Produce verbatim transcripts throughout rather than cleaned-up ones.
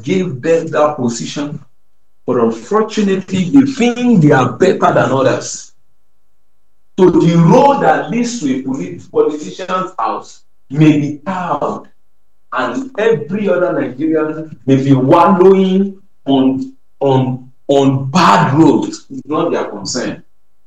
gave them that position, but unfortunately, they think they are better than others. So the road that leads to a polit- politician's house may be tarred, and every other Nigerian may be wallowing on, on, on bad roads. It's not their concern.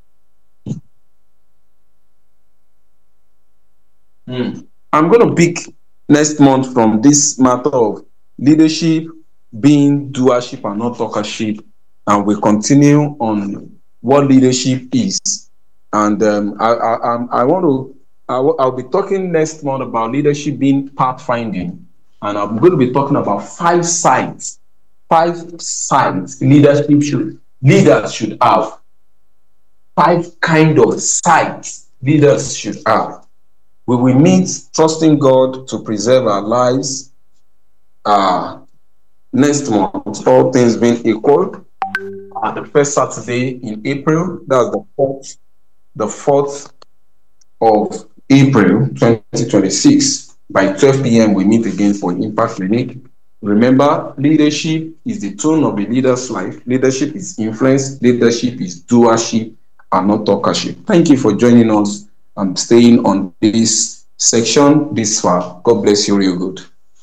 Hmm. I'm going to pick next month from this matter of leadership being doership and not talkership, and we continue on what leadership is. And um, I, I, I want to, I w- I'll be talking next month about leadership being pathfinding, and I'm going to be talking about five sides, five sides leadership should leaders should have, five kind of sides leaders should have. We will meet trusting God to preserve our lives uh, next month, all things being equal, uh, the first Saturday in April. That's the fourth, the fourth of April, twenty twenty-six. By twelve p.m., we meet again for Impact Clinic. Remember, leadership is the tone of a leader's life. Leadership is influence. Leadership is doership and not talkership. Thank you for joining us and staying on this section this far. God bless you real good.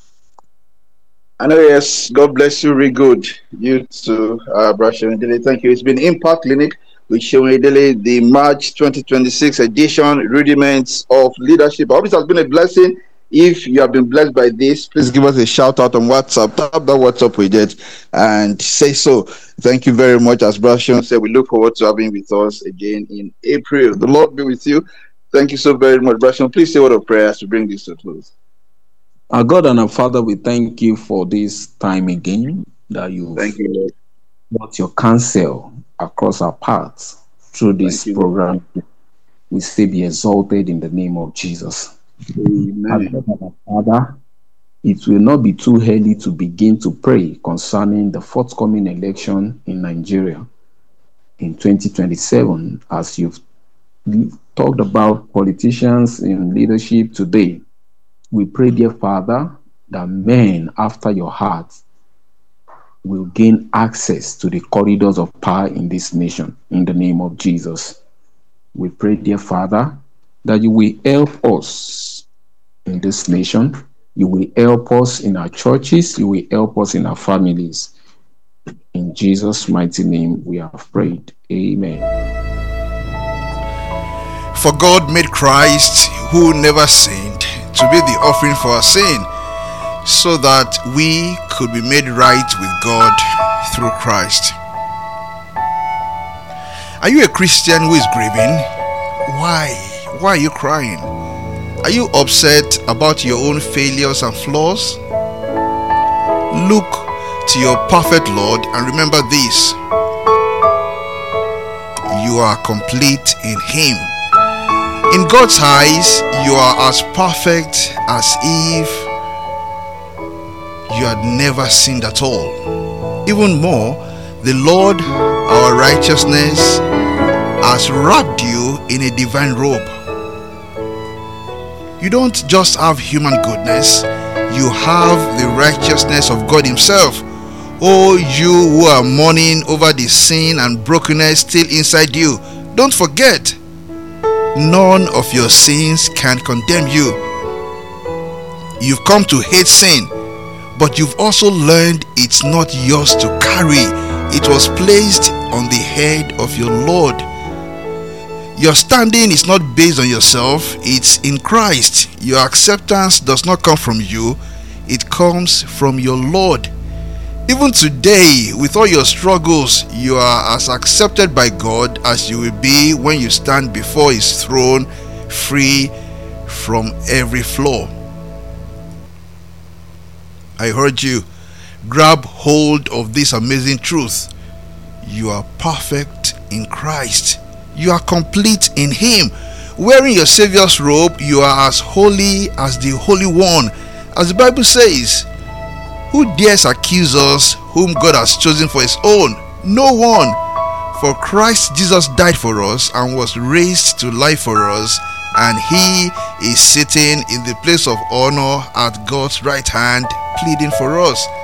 I know, yes. God bless you real good. You too, uh, Brashan Dele. Thank you. It's been Impact Clinic with Seun Dele, the March twenty twenty-six edition, Rudiments of Leadership. I hope it has been a blessing. If you have been blessed by this, please give us a shout out on WhatsApp. Tap that WhatsApp widget and say so. Thank you very much. As Brashan said, we look forward to having you with us again in April. The Lord be with you. Thank you so very much, Brashan. Please say a word of prayer to bring this to a close. Our God and our Father, we thank you for this time again that you thank you, Lord. brought your counsel across our paths through this you, program. Lord. We say be exalted in the name of Jesus. Amen. Father, it will not be too early to begin to pray concerning the forthcoming election in Nigeria in twenty twenty-seven, as you've talked about politicians in leadership today. We pray, dear Father, that men after your heart will gain access to the corridors of power in this nation, in the name of Jesus. We pray, dear Father, that you will help us in this nation. You will help us in our churches. You will help us in our families. In Jesus' mighty name we have prayed. Amen. For God made Christ, who never sinned, to be the offering for our sin, so that we could be made right with God through Christ. Are you a Christian who is grieving? Why? Why are you crying? Are you upset about your own failures and flaws? Look to your perfect Lord and remember this: you are complete in Him. In God's eyes, you are as perfect as if you had never sinned at all. Even more, the Lord, our righteousness, has wrapped you in a divine robe. You don't just have human goodness, you have the righteousness of God Himself. Oh, you who are mourning over the sin and brokenness still inside you, don't forget, none of your sins can condemn you. You've come to hate sin, but you've also learned it's not yours to carry. It was placed on the head of your Lord. Your standing is not based on yourself, it's in Christ. Your acceptance does not come from you, it comes from your Lord. Even today, with all your struggles, you are as accepted by God as you will be when you stand before His throne, free from every flaw. I heard you. Grab hold of this amazing truth. You are perfect in Christ. You are complete in Him. Wearing your Savior's robe, you are as holy as the Holy One. As the Bible says, who dares accuse us whom God has chosen for His own? No one. For Christ Jesus died for us and was raised to life for us, and He is sitting in the place of honor at God's right hand, pleading for us.